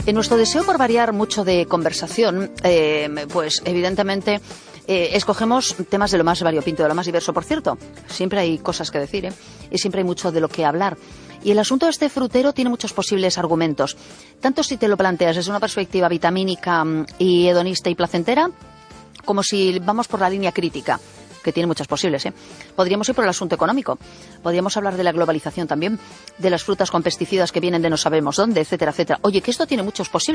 En nuestro deseo por variar mucho de conversación, pues evidentemente escogemos temas de lo más variopinto, de lo más diverso. Por cierto, siempre hay cosas que decir, y siempre hay mucho de lo que hablar. Y el asunto de este frutero tiene muchos posibles argumentos, tanto si te lo planteas desde una perspectiva vitamínica y hedonista y placentera, como si vamos por la línea crítica, que tiene muchas posibles. Podríamos ir por el asunto económico, podríamos hablar de la globalización también, de las frutas con pesticidas que vienen de no sabemos dónde, etcétera, etcétera. Oye, que esto tiene muchos posibles.